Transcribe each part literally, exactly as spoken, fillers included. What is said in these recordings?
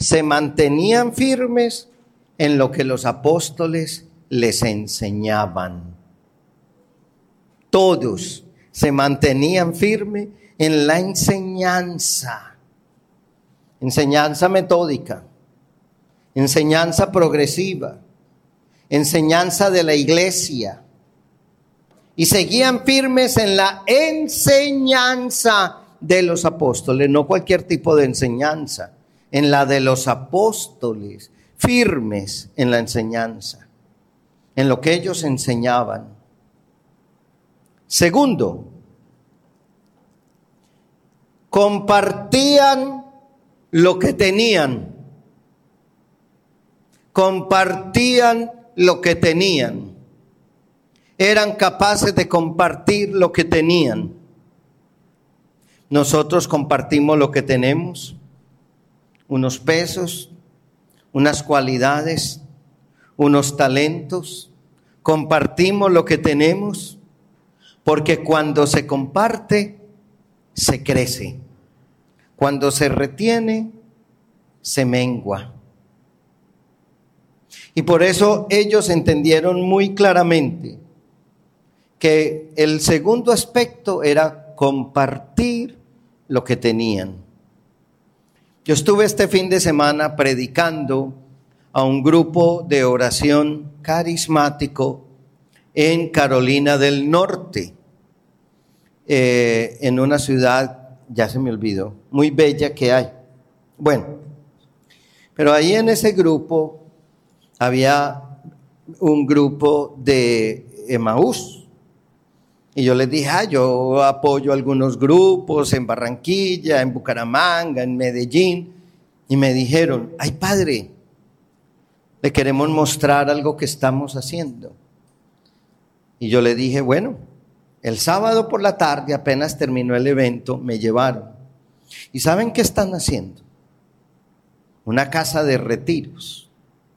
se mantenían firmes en lo que los apóstoles les enseñaban. Todos se mantenían firmes en la enseñanza. Enseñanza metódica, enseñanza progresiva, enseñanza de la iglesia. Y seguían firmes en la enseñanza de los apóstoles, no cualquier tipo de enseñanza, en la de los apóstoles, firmes en la enseñanza, en lo que ellos enseñaban. Segundo, compartían lo que tenían. Compartían lo que tenían. Eran capaces de compartir lo que tenían. Nosotros compartimos lo que tenemos, unos pesos, unas cualidades, unos talentos. Compartimos lo que tenemos. Porque cuando se comparte, se crece. Cuando se retiene, se mengua. Y por eso ellos entendieron muy claramente que el segundo aspecto era compartir lo que tenían. Yo estuve este fin de semana predicando a un grupo de oración carismático en Carolina del Norte, eh, en una ciudad, ya se me olvidó, muy bella que hay. Bueno, pero ahí en ese grupo había un grupo de Emaús. Y yo les dije, ah, yo apoyo algunos grupos en Barranquilla, en Bucaramanga, en Medellín. Y me dijeron, ay padre, le queremos mostrar algo que estamos haciendo. Y yo le dije, bueno, el sábado por la tarde, apenas terminó el evento, me llevaron. ¿Y saben qué están haciendo? Una casa de retiros.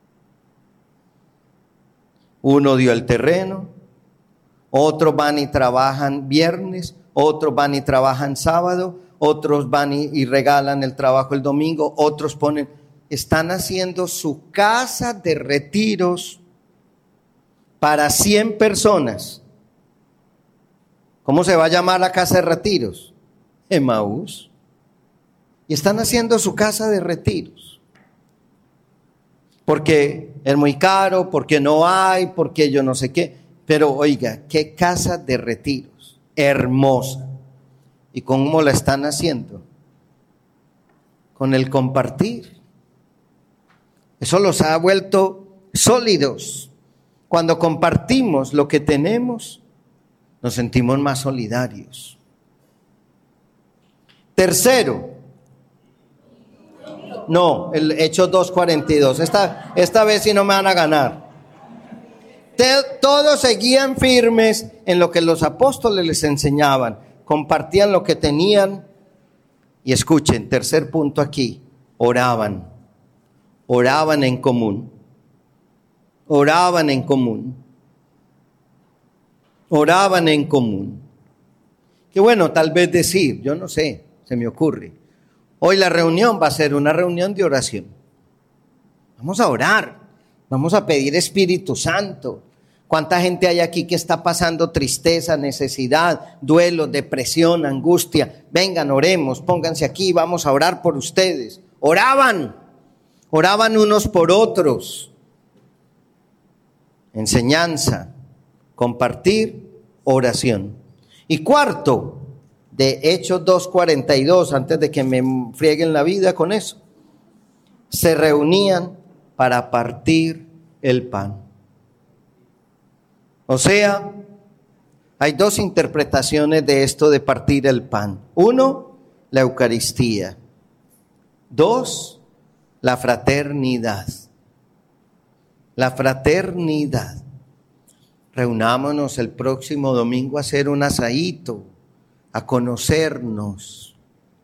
Uno dio el terreno, otros van y trabajan viernes, otros van y trabajan sábado, otros van y, y regalan el trabajo el domingo, otros ponen, están haciendo su casa de retiros para cien personas. ¿Cómo se va a llamar la casa de retiros? Emaús. Y están haciendo su casa de retiros. Porque es muy caro, porque no hay, porque yo no sé qué. Pero oiga, qué casa de retiros, hermosa. ¿Y cómo la están haciendo? Con el compartir. Eso los ha vuelto sólidos. Cuando compartimos lo que tenemos, nos sentimos más solidarios. Tercero, no, el Hechos dos cuarenta y dos, esta, esta vez sí no me van a ganar. Todos seguían firmes en lo que los apóstoles les enseñaban, compartían lo que tenían y escuchen, tercer punto aquí, oraban, oraban en común. Oraban en común. Oraban en común. Qué bueno, tal vez decir, yo no sé, se me ocurre. Hoy la reunión va a ser una reunión de oración. Vamos a orar, vamos a pedir Espíritu Santo. ¿Cuánta gente hay aquí que está pasando tristeza, necesidad, duelo, depresión, angustia? Vengan, oremos, pónganse aquí, vamos a orar por ustedes. Oraban, oraban unos por otros. Enseñanza, compartir, oración. Y cuarto, de Hechos dos cuarenta y dos, antes de que me frieguen la vida con eso, se reunían para partir el pan. O sea, hay dos interpretaciones de esto de partir el pan. Uno, la Eucaristía. Dos, la fraternidad. La fraternidad. Reunámonos el próximo domingo a hacer un asadito, a conocernos.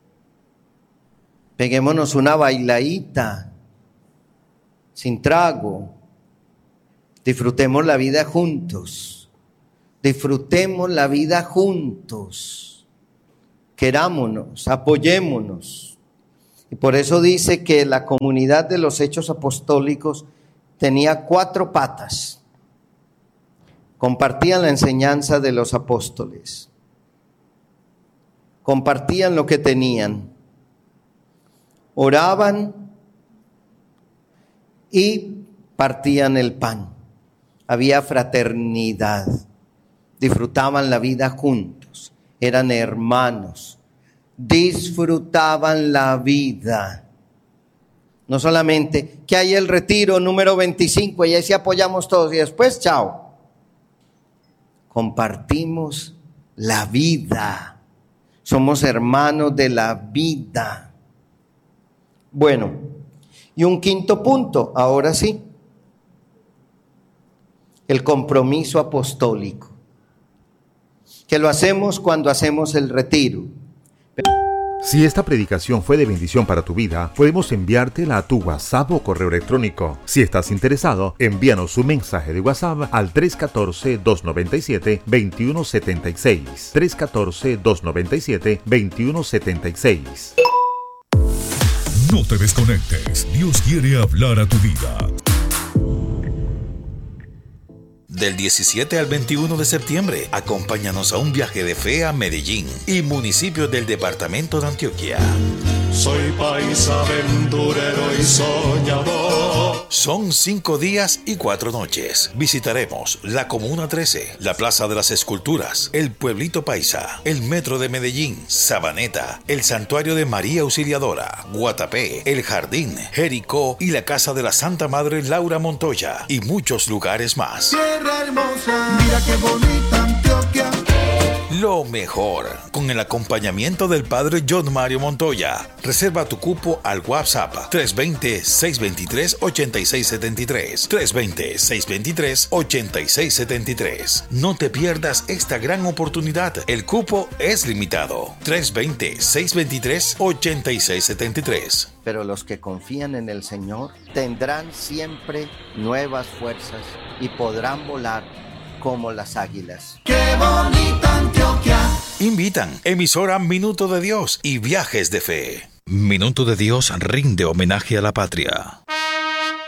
Peguémonos una bailadita, sin trago. Disfrutemos la vida juntos. Disfrutemos la vida juntos. Querámonos, apoyémonos. Y por eso dice que la comunidad de los Hechos Apostólicos tenía cuatro patas. Compartían la enseñanza de los apóstoles. Compartían lo que tenían. Oraban y partían el pan. Había fraternidad. Disfrutaban la vida juntos. Eran hermanos. Disfrutaban la vida. No solamente que hay el retiro número veinticinco y ahí sí apoyamos todos y después chao. Compartimos la vida. Somos hermanos de la vida. Bueno, y un quinto punto, ahora sí. El compromiso apostólico. Que lo hacemos cuando hacemos el retiro. Si esta predicación fue de bendición para tu vida, podemos enviártela a tu WhatsApp o correo electrónico. Si estás interesado, envíanos un mensaje de WhatsApp al tres uno cuatro, dos nueve siete, dos uno siete seis. tres uno cuatro, dos nueve siete, dos uno siete seis. No te desconectes. Dios quiere hablar a tu vida. Del diecisiete al veintiuno de septiembre, acompáñanos a un viaje de fe a Medellín y municipios del departamento de Antioquia. Soy paisa, aventurero y soñador. Son cinco días y cuatro noches. Visitaremos la Comuna trece, la Plaza de las Esculturas, el Pueblito Paisa, el Metro de Medellín, Sabaneta, el Santuario de María Auxiliadora, Guatapé, el Jardín, Jericó y la Casa de la Santa Madre Laura Montoya y muchos lugares más. Tierra hermosa, mira qué bonita Antioquia. Lo mejor, con el acompañamiento del Padre John Mario Montoya. Reserva tu cupo al WhatsApp tres dos cero, seis dos tres, ocho seis siete tres, tres dos cero, seis dos tres, ocho seis siete tres. No te pierdas esta gran oportunidad. El cupo es limitado. tres dos cero, seis dos tres, ocho seis siete tres. Pero los que confían en el Señor tendrán siempre nuevas fuerzas y podrán volar como las águilas. ¡Qué bonita Antioquia! Invitan emisora Minuto de Dios y Viajes de Fe. Minuto de Dios rinde homenaje a la patria.